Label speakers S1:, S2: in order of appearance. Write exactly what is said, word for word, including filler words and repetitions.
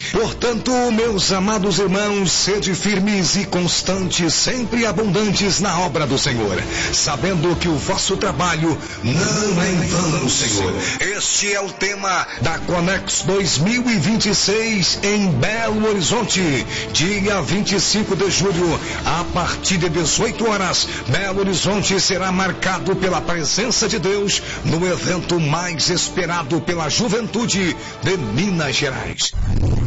S1: Portanto, meus amados irmãos, sede firmes e constantes, sempre abundantes na obra do Senhor, sabendo que o vosso trabalho não é em vão, Senhor. Este é o tema da Conex dois mil e vinte e seis em Belo Horizonte, dia vinte e cinco de julho, a partir de dezoito horas. Belo Horizonte será marcado pela presença de Deus no evento mais esperado pela juventude de Minas Gerais.